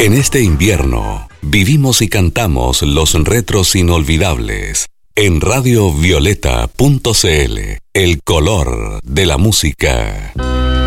En este invierno, vivimos y cantamos los retros inolvidables. En radiovioleta.cl, el color de la música.